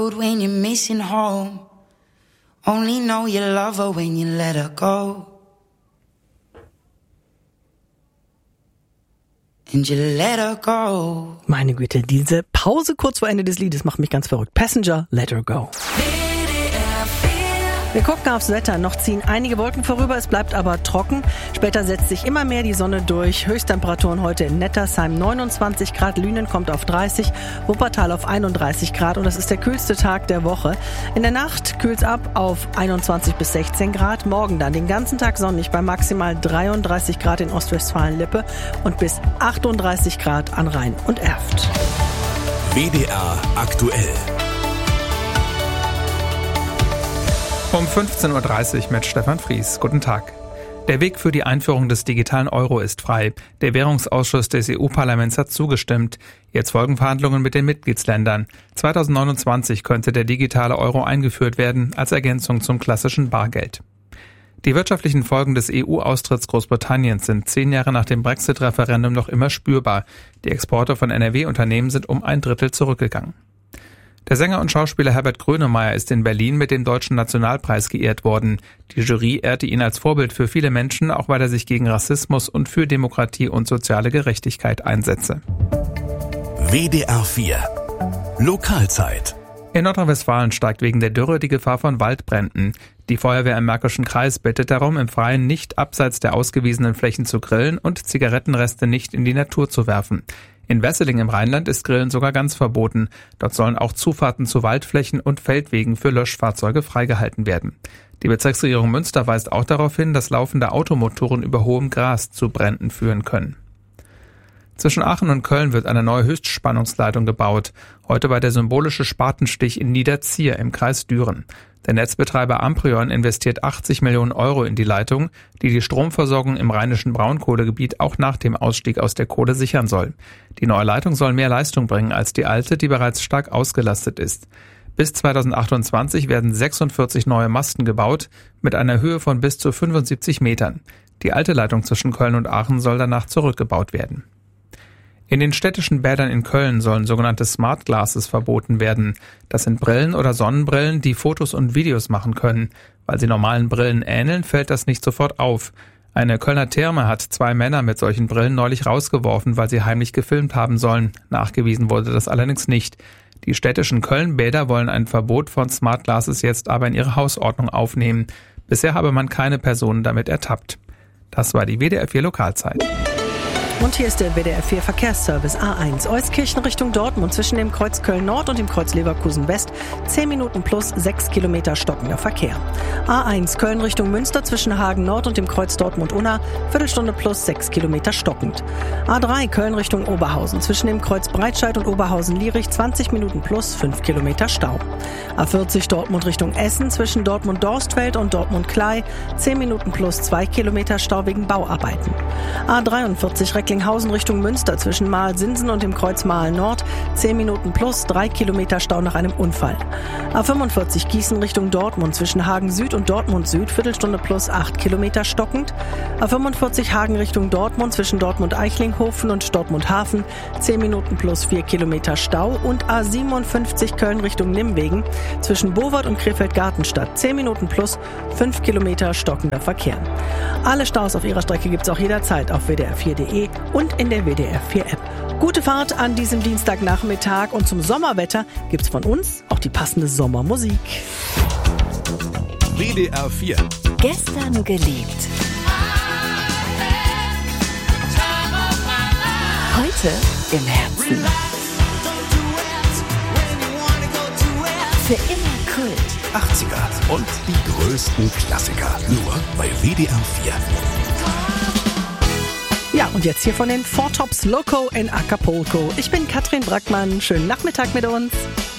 When you're missing home, only know you love her when you let her go. And you let her go. Meine Güte, diese Pause kurz vor Ende des Liedes macht mich ganz verrückt. Passenger, Let Her Go. Wir gucken aufs Wetter. Noch ziehen einige Wolken vorüber, es bleibt aber trocken. Später setzt sich immer mehr die Sonne durch. Höchsttemperaturen heute in Nettersheim 29 Grad, Lünen kommt auf 30, Wuppertal auf 31 Grad und das ist der kühlste Tag der Woche. In der Nacht kühlt es ab auf 21 bis 16 Grad. Morgen dann den ganzen Tag sonnig bei maximal 33 Grad in Ostwestfalen-Lippe und bis 38 Grad an Rhein und Erft. WDR aktuell. Um 15.30 Uhr mit Stefan Fries. Guten Tag. Der Weg für die Einführung des digitalen Euro ist frei. Der Währungsausschuss des EU-Parlaments hat zugestimmt. Jetzt folgen Verhandlungen mit den Mitgliedsländern. 2029 könnte der digitale Euro eingeführt werden, als Ergänzung zum klassischen Bargeld. Die wirtschaftlichen Folgen des EU-Austritts Großbritanniens sind 10 Jahre nach dem Brexit-Referendum noch immer spürbar. Die Exporte von NRW-Unternehmen sind um 1/3 zurückgegangen. Der Sänger und Schauspieler Herbert Grönemeyer ist in Berlin mit dem Deutschen Nationalpreis geehrt worden. Die Jury ehrte ihn als Vorbild für viele Menschen, auch weil er sich gegen Rassismus und für Demokratie und soziale Gerechtigkeit einsetze. WDR 4 Lokalzeit. In Nordrhein-Westfalen steigt wegen der Dürre die Gefahr von Waldbränden. Die Feuerwehr im Märkischen Kreis bittet darum, im Freien nicht abseits der ausgewiesenen Flächen zu grillen und Zigarettenreste nicht in die Natur zu werfen. In Wesseling im Rheinland ist Grillen sogar ganz verboten. Dort sollen auch Zufahrten zu Waldflächen und Feldwegen für Löschfahrzeuge freigehalten werden. Die Bezirksregierung Münster weist auch darauf hin, dass laufende Automotoren über hohem Gras zu Bränden führen können. Zwischen Aachen und Köln wird eine neue Höchstspannungsleitung gebaut. Heute war der symbolische Spatenstich in Niederzier im Kreis Düren. Der Netzbetreiber Amprion investiert 80 Millionen Euro in die Leitung, die die Stromversorgung im rheinischen Braunkohlegebiet auch nach dem Ausstieg aus der Kohle sichern soll. Die neue Leitung soll mehr Leistung bringen als die alte, die bereits stark ausgelastet ist. Bis 2028 werden 46 neue Masten gebaut, mit einer Höhe von bis zu 75 Metern. Die alte Leitung zwischen Köln und Aachen soll danach zurückgebaut werden. In den städtischen Bädern in Köln sollen sogenannte Smart Glasses verboten werden. Das sind Brillen oder Sonnenbrillen, die Fotos und Videos machen können. Weil sie normalen Brillen ähneln, fällt das nicht sofort auf. Eine Kölner Therme hat 2 Männer mit solchen Brillen neulich rausgeworfen, weil sie heimlich gefilmt haben sollen. Nachgewiesen wurde das allerdings nicht. Die städtischen Köln-Bäder wollen ein Verbot von Smart Glasses jetzt aber in ihre Hausordnung aufnehmen. Bisher habe man keine Personen damit ertappt. Das war die WDR 4 Lokalzeit. Und hier ist der WDR 4 Verkehrsservice A1. Euskirchen Richtung Dortmund zwischen dem Kreuz Köln Nord und dem Kreuz Leverkusen West. 10 Minuten plus 6 Kilometer stockender Verkehr. A1 Köln Richtung Münster zwischen Hagen Nord und dem Kreuz Dortmund Unna. Viertelstunde plus 6 Kilometer stockend. A3 Köln Richtung Oberhausen zwischen dem Kreuz Breitscheid und Oberhausen-Lierich. 20 Minuten plus 5 Kilometer Stau. A40 Dortmund Richtung Essen zwischen Dortmund-Dorstfeld und Dortmund-Klei. 10 Minuten plus 2 Kilometer Stau wegen Bauarbeiten. A43 Recklinghausen Richtung Münster zwischen Mahl-Sinsen und dem Kreuz Mahl-Nord. 10 Minuten plus 3 Kilometer Stau nach einem Unfall. A45 Gießen Richtung Dortmund zwischen Hagen Süd und Dortmund Süd. Viertelstunde plus 8 Kilometer stockend. A45 Hagen Richtung Dortmund zwischen Dortmund-Eichlinghofen und Dortmund-Hafen. 10 Minuten plus 4 Kilometer Stau. Und A57 Köln Richtung Nimwegen zwischen Bowart und Krefeld-Gartenstadt. 10 Minuten plus 5 Kilometer stockender Verkehr. Alle Staus auf ihrer Strecke gibt's auch jederzeit auf wdr4.de und in der WDR 4 App. Gute Fahrt an diesem Dienstagnachmittag und zum Sommerwetter gibt's von uns auch die passende Sommermusik. WDR 4 Gestern geliebt. Heute im Herzen. Für immer Kult. 80er und die größten Klassiker. Nur bei WDR 4. Ja, und jetzt hier von den Four Tops Loco in Acapulco. Ich bin Katrin Brackmann. Schönen Nachmittag mit uns.